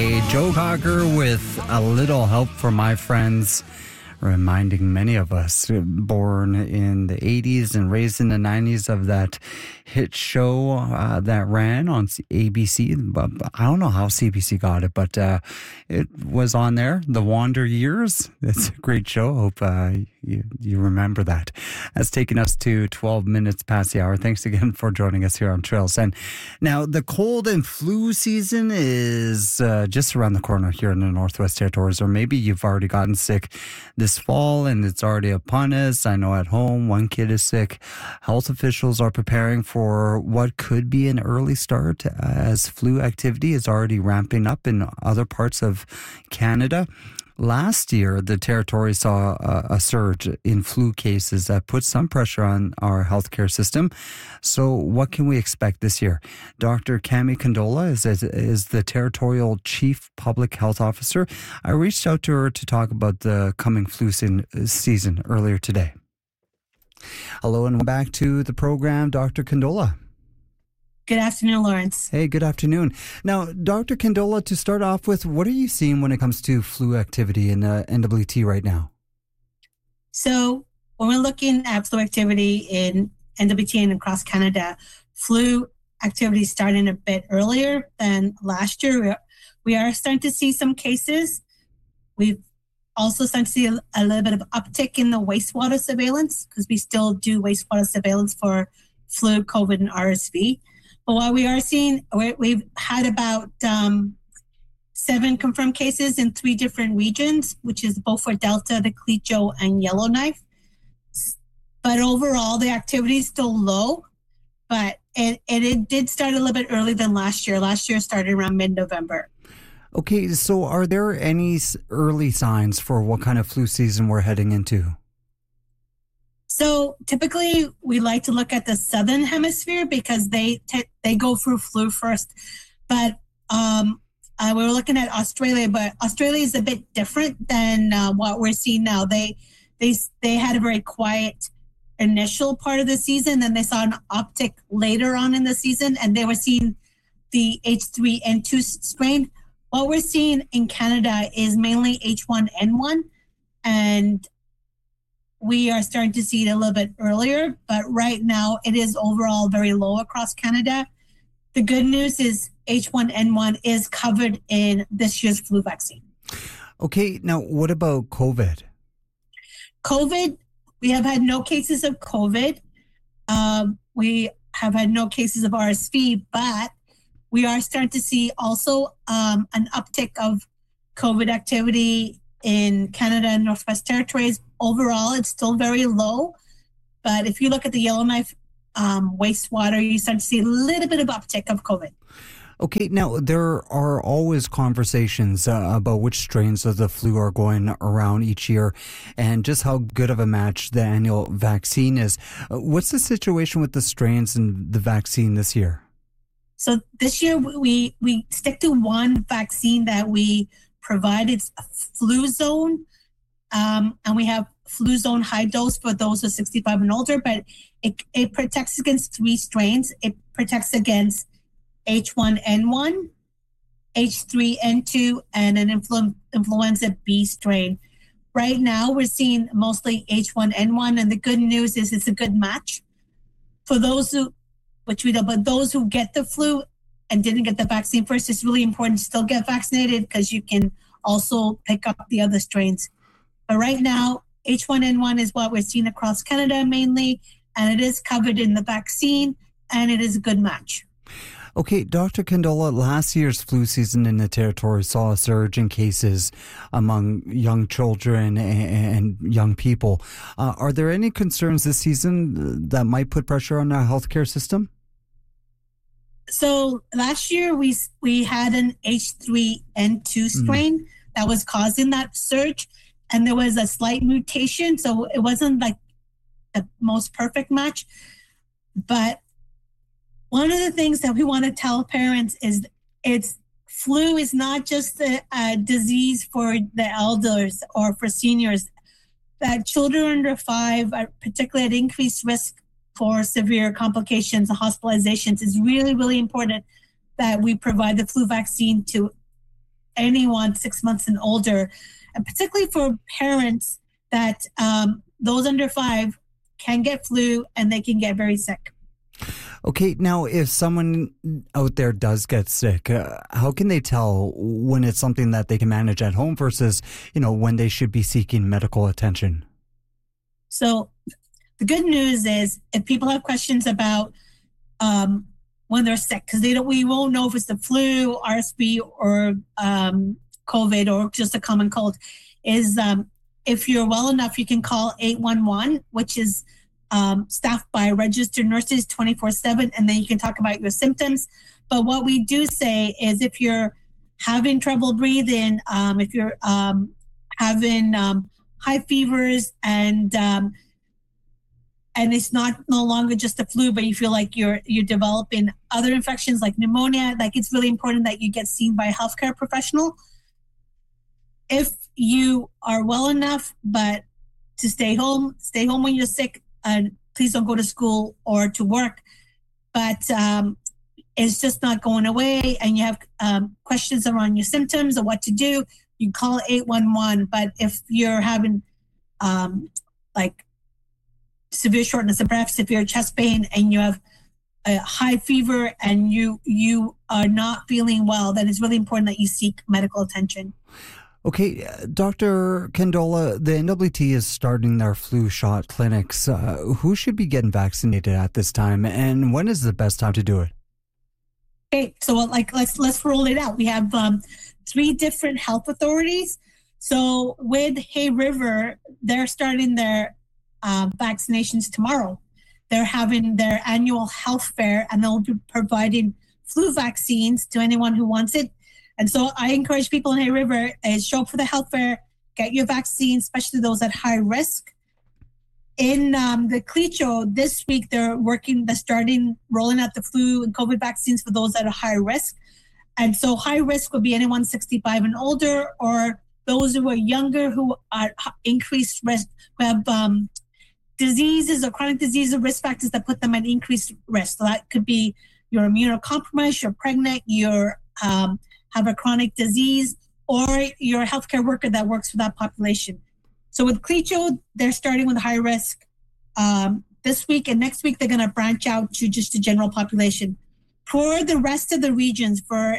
Friday. Joe Cocker with a little help from my friends, reminding many of us born in the 80s and raised in the 90s of that hit show that ran on ABC. But I don't know how CBC got it, but it was on there, The Wander Years. It's a great show. Hope you remember that. That's taking us to 12 minutes past the hour. Thanks again for joining us here on Trails. And now the cold and flu season is just around the corner here in the Northwest Territories, or maybe you've already gotten sick this fall and it's already upon us. I know at home one kid is sick. Health officials are preparing for what could be an early start as flu activity is already ramping up in other parts of Canada. Last year, the territory saw a surge in flu cases that put some pressure on our healthcare system. So what can we expect this year? Dr. Cami Condola is the territorial chief public health officer. I reached out to her to talk about the coming flu season earlier today. Hello and welcome back to the program, Dr. Condola. Good afternoon, Lawrence. Hey, good afternoon. Now, Dr. Condola, to start off with, what are you seeing when it comes to flu activity in NWT right now? So when we're looking at flu activity in NWT and across Canada, flu activity starting a bit earlier than last year. We are starting to see some cases. We've also started to see a little bit of uptick in the wastewater surveillance because we still do wastewater surveillance for flu, COVID, and RSV. But what we are seeing, we've had about 7 confirmed cases in 3 different regions, which is both for Delta, the Clecho, and Yellowknife. But overall, the activity is still low, but it did start a little bit earlier than last year. Last year started around mid-November. Okay, so are there any early signs for what kind of flu season we're heading into? So typically we like to look at the Southern Hemisphere because they go through flu first. But we were looking at Australia, but Australia is a bit different than what we're seeing now. They had a very quiet initial part of the season, then they saw an uptick later on in the season, and they were seeing the H3N2 strain. What we're seeing in Canada is mainly H1N1, and we are starting to see it a little bit earlier, but right now it is overall very low across Canada. The good news is H1N1 is covered in this year's flu vaccine. Okay, now what about COVID? COVID, we have had no cases of COVID. We have had no cases of RSV, but we are starting to see also an uptick of COVID activity in Canada and Northwest Territories. Overall, it's still very low. But if you look at the Yellowknife wastewater, you start to see a little bit of uptick of COVID. Okay, now there are always conversations about which strains of the flu are going around each year and just how good of a match the annual vaccine is. What's the situation with the strains and the vaccine this year? So this year we stick to one vaccine that we provide. It's a Fluzone, and we have Fluzone high dose for those who are 65 and older, but it protects against 3 strains. It protects against H1N1, H3N2, and an influenza B strain. Right now, we're seeing mostly H1N1, and the good news is it's a good match for those who, which we know, but those who get the flu and didn't get the vaccine first, it's really important to still get vaccinated because you can also pick up the other strains. But right now, H1N1 is what we're seeing across Canada mainly, and it is covered in the vaccine, and it is a good match. Okay, Dr. Condola, last year's flu season in the territory saw a surge in cases among young children and young people. Are there any concerns this season that might put pressure on our healthcare system? So last year we had an H3N2 strain that was causing that surge, and there was a slight mutation, so it wasn't like the most perfect match. But one of the things that we want to tell parents is flu is not just a disease for the elders or for seniors. That children under 5 are particularly at increased risk for severe complications and hospitalizations. It's really, really important that we provide the flu vaccine to anyone 6 months and older, and particularly for parents that those under 5 can get flu and they can get very sick. Okay, now if someone out there does get sick, how can they tell when it's something that they can manage at home versus, when they should be seeking medical attention? So the good news is if people have questions about when they're sick, because we won't know if it's the flu, RSV, or COVID, or just a common cold, is if you're well enough, you can call 811, which is staffed by registered nurses 24/7, and then you can talk about your symptoms. But what we do say is if you're having trouble breathing, if you're having high fevers, and it's no longer just the flu, but you feel like you're developing other infections like pneumonia, like it's really important that you get seen by a healthcare professional. If you are well enough, but to stay home when you're sick, and please don't go to school or to work. But it's just not going away, and you have questions around your symptoms or what to do, you call 811. But if you're having like severe shortness of breath, severe chest pain, and you have a high fever and you are not feeling well, then it's really important that you seek medical attention. Okay, Dr. Candola, the NWT is starting their flu shot clinics. Who should be getting vaccinated at this time, and when is the best time to do it? Okay, so let's roll it out. We have 3 different health authorities. So with Hay River, they're starting their vaccinations tomorrow. They're having their annual health fair, and they'll be providing flu vaccines to anyone who wants it. And so I encourage people in Hay River, show up for the health fair, get your vaccine, especially those at high risk. In the Clecho this week, they're rolling out the flu and COVID vaccines for those that are high risk. And so high risk would be anyone 65 and older, or those who are younger who are increased risk, who have diseases or chronic diseases, risk factors that put them at increased risk. So that could be you're immunocompromised, you're pregnant, you're have a chronic disease, or you're a healthcare worker that works for that population. So with Clecho, they're starting with high risk this week, and next week they're going to branch out to just the general population. For the rest of the regions, for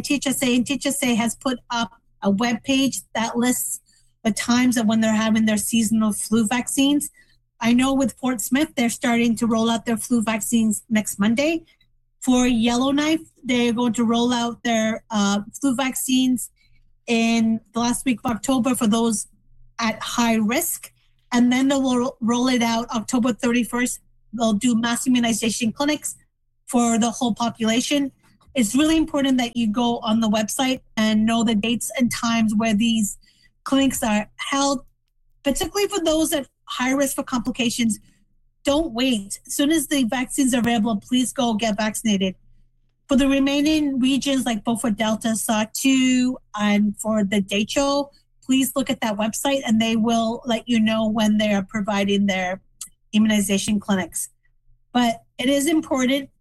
NTHSA has put up a web page that lists the times of when they're having their seasonal flu vaccines. I know with Fort Smith, they're starting to roll out their flu vaccines next Monday. For Yellowknife, they're going to roll out their flu vaccines in the last week of October for those at high risk. And then they'll roll it out October 31st. They'll do mass immunization clinics for the whole population. It's really important that you go on the website and know the dates and times where these clinics are held, particularly for those at high risk for complications. Don't wait. As soon as the vaccines are available, please go get vaccinated. For the remaining regions like Beaufort Delta, SAW2, and for the Decho, please look at that website and they will let you know when they are providing their immunization clinics. But it is important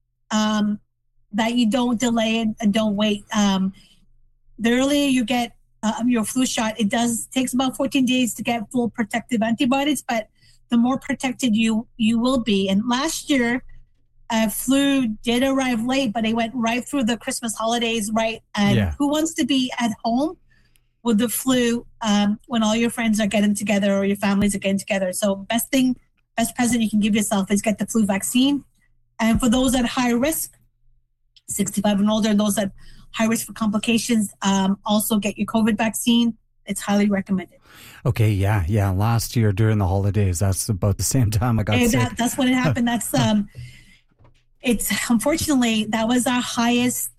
that you don't delay it and don't wait. The earlier you get your flu shot, takes about 14 days to get full protective antibodies, but the more protected you will be. And last year, flu did arrive late, but it went right through the Christmas holidays, right? And Who wants to be at home with the flu when all your friends are getting together or your families are getting together? So best present you can give yourself is get the flu vaccine. And for those at high risk, 65 and older, those at high risk for complications, also get your COVID vaccine. It's highly recommended. Okay, yeah. Last year during the holidays, that's about the same time I got sick. That's when it happened. That's it's unfortunately that was our highest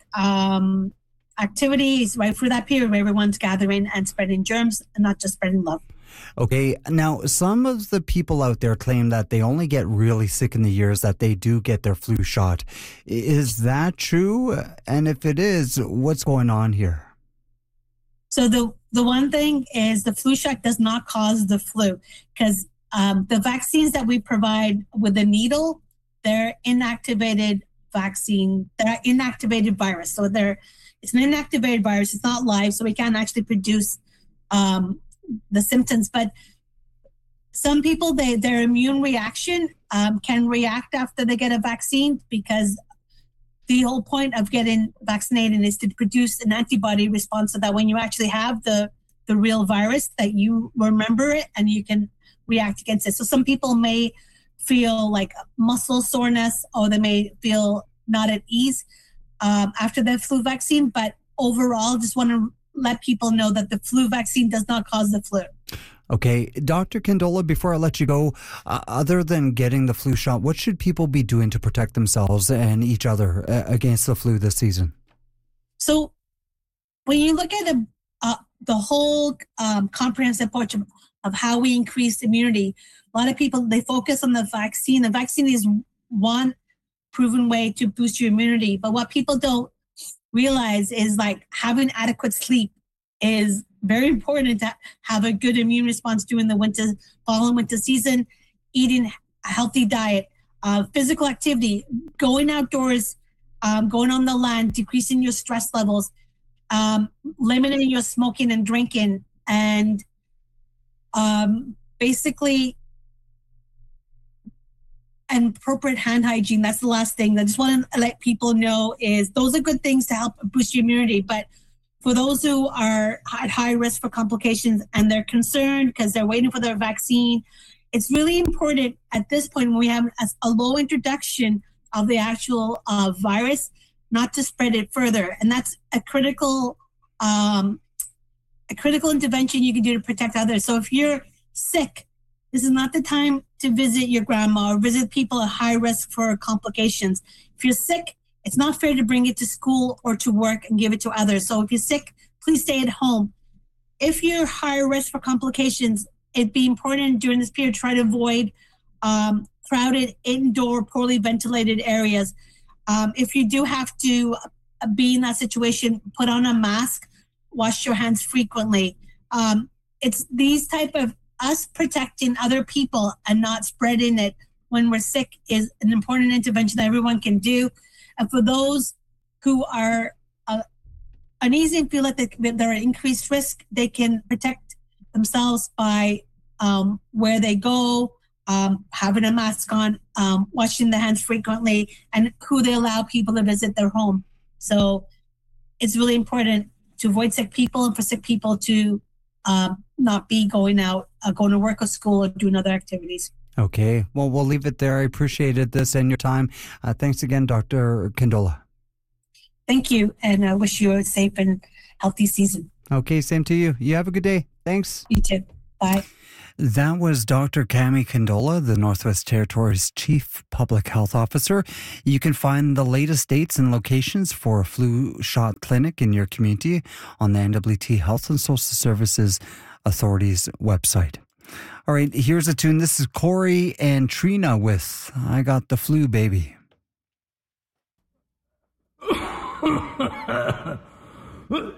activities right through that period where everyone's gathering and spreading germs and not just spreading love. Okay, now some of the people out there claim that they only get really sick in the years that they do get their flu shot. Is that true? And if it is, what's going on here? So the one thing is the flu shot does not cause the flu, because the vaccines that we provide with the needle, they're inactivated vaccine. They're inactivated virus. So it's an inactivated virus. It's not live, so we can't actually produce the symptoms. But some people, their immune reaction can react after they get a vaccine, because the whole point of getting vaccinated is to produce an antibody response so that when you actually have the real virus, that you remember it and you can react against it. So some people may feel like muscle soreness, or they may feel not at ease after the flu vaccine. But overall, just want to let people know that the flu vaccine does not cause the flu. Okay. Dr. Candola, before I let you go, other than getting the flu shot, what should people be doing to protect themselves and each other against the flu this season? So when you look at the whole comprehensive approach of how we increase immunity, a lot of people, they focus on the vaccine. The vaccine is one proven way to boost your immunity. But what people don't realize is like having adequate sleep is very important to have a good immune response during the fall and winter season. Eating a healthy diet, physical activity, going outdoors, going on the land, decreasing your stress levels, limiting your smoking and drinking, and basically, and appropriate hand hygiene. That's the last thing. I just want to let people know is those are good things to help boost your immunity. But for those who are at high risk for complications and they're concerned because they're waiting for their vaccine, it's really important at this point when we have a low introduction of the actual virus, not to spread it further. And that's a critical intervention you can do to protect others. So if you're sick, this is not the time to visit your grandma or visit people at high risk for complications. If you're sick, it's not fair to bring it to school or to work and give it to others. So if you're sick, please stay at home. If you're high risk for complications, it'd be important during this period to try to avoid crowded, indoor, poorly ventilated areas. If you do have to be in that situation, put on a mask, wash your hands frequently. It's these type of us protecting other people and not spreading it when we're sick is an important intervention that everyone can do. And for those who are uneasy and feel like they're at increased risk, they can protect themselves by where they go, having a mask on, washing their hands frequently, and who they allow people to visit their home. So it's really important to avoid sick people and for sick people to not be going out, going to work or school or doing other activities. Okay. Well, we'll leave it there. I appreciated this and your time. Thanks again, Dr. Candola. Thank you. And I wish you a safe and healthy season. Okay. Same to you. You have a good day. Thanks. You too. Bye. That was Dr. Cami Candola, the Northwest Territories Chief Public Health Officer. You can find the latest dates and locations for a flu shot clinic in your community on the NWT Health and Social Services Authority's website. All right, here's a tune. This is Corey and Trina with I Got the Flu, Baby.